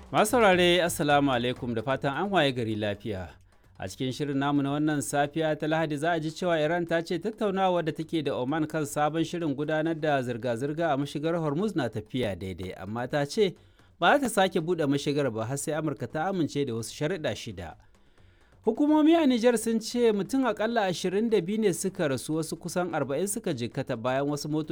Masu saurare Assalamu alaikum da fatan an waye gari lafiya. A cikin shirin namu na wannan safiya ta Lahadi za a ji cewa Iran ta ce tattaunawa da take da Oman kan sabon shirin gudanar da zirga-zirga a mashigar Hormuz na tafiya daidai, amma ta ce ba za ta sake buɗe mashigar ba har sai Amurka ta amince da wasu sharuɗa 6. Hukumomi a Nijar sun ce mutum akalla 22 ne suka rasu, wasu kusan 40 suka jikkata bayan wasu motoci